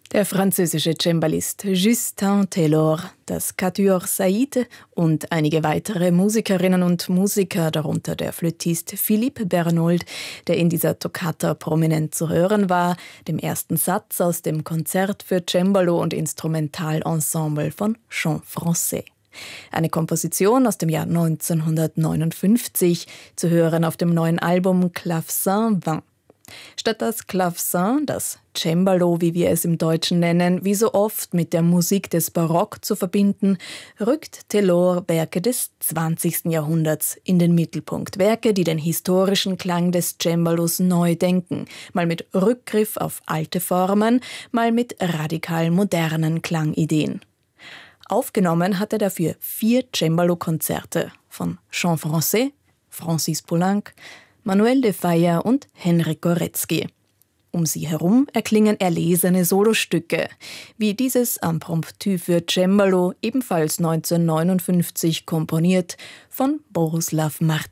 Der französische Cembalist Justin Taylor, das Quatuor Saïd und einige weitere Musikerinnen und Musiker, darunter der Flötist Philippe Bernold, der in dieser Toccata prominent zu hören war, dem ersten Satz aus dem Konzert für Cembalo und Instrumentalensemble von Chant Français. Eine Komposition aus dem Jahr 1959, zu hören auf dem neuen Album Clavecin 20. Statt das Clavecin, das Cembalo, wie wir es im Deutschen nennen, wie so oft mit der Musik des Barock zu verbinden, rückt Taylor Werke des 20. Jahrhunderts in den Mittelpunkt. Werke, die den historischen Klang des Cembalos neu denken, mal mit Rückgriff auf alte Formen, mal mit radikal modernen Klangideen. Aufgenommen hat er dafür 4 Cembalo-Konzerte von Chant Français, Francis Poulenc, Manuel de Falla und Henryk Górecki. Um sie herum erklingen erlesene Solostücke, wie dieses Impromptu für Cembalo, ebenfalls 1959 komponiert, von Bohuslav Martin.